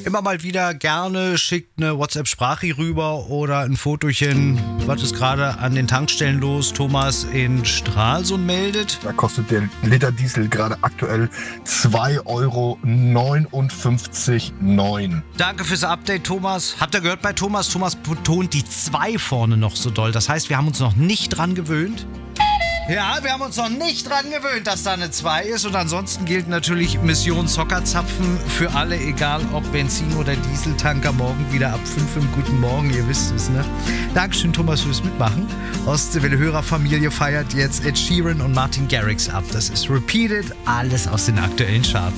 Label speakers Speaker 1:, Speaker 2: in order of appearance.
Speaker 1: Immer mal wieder gerne, schickt eine WhatsApp-Sprache rüber oder ein Fotochen, was ist gerade an den Tankstellen los. Thomas in Stralsund meldet.
Speaker 2: Da kostet der Liter Diesel gerade aktuell 2,59 €.
Speaker 1: Danke fürs Update, Thomas. Habt ihr gehört bei Thomas? Thomas betont die 2 vorne noch so doll. Das heißt, wir haben uns noch nicht dran gewöhnt. Ja, wir haben uns noch nicht dran gewöhnt, dass da eine 2 ist. Und ansonsten gilt natürlich Mission Sockerzapfen für alle, egal ob Benzin- oder Dieseltanker, morgen wieder ab 5 im Guten Morgen. Ihr wisst es, ne? Dankeschön, Thomas, fürs Mitmachen. Ostseewelle Hörerfamilie feiert jetzt Ed Sheeran und Martin Garrix ab. Das ist Repeated, alles aus den aktuellen Charts.